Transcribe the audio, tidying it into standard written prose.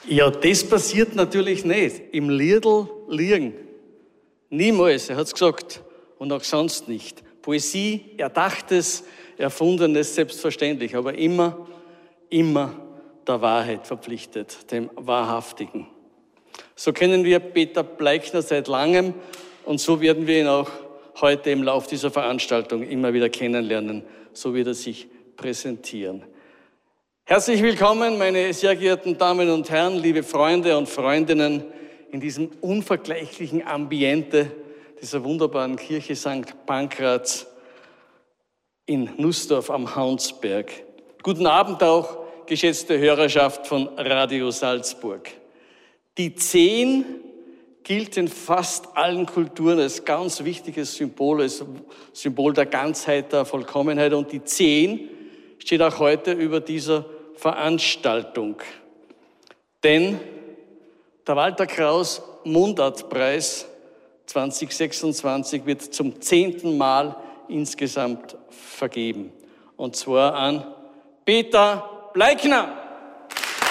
Ja, das passiert natürlich nicht. Im Liedl liegen. Niemals, er hat's gesagt. Und auch sonst nicht. Poesie, Erdachtes, Erfundenes, selbstverständlich. Aber immer der Wahrheit verpflichtet, dem Wahrhaftigen. So kennen wir Peter Bleichner seit langem und so werden wir ihn auch heute im Lauf dieser Veranstaltung immer wieder kennenlernen. So wird er sich präsentieren. Herzlich willkommen, meine sehr geehrten Damen und Herren, liebe Freunde und Freundinnen, in diesem unvergleichlichen Ambiente dieser wunderbaren Kirche St. Pankrats in Nussdorf am Haunsberg. Guten Abend auch, geschätzte Hörerschaft von Radio Salzburg. Die 10 gilt in fast allen Kulturen als ganz wichtiges Symbol, als Symbol der Ganzheit, der Vollkommenheit. Und die 10 steht auch heute über dieser Veranstaltung. Denn der Walter Kraus Mundartpreis 2026 wird zum 10. Mal insgesamt vergeben. Und zwar an Peter Bleichner.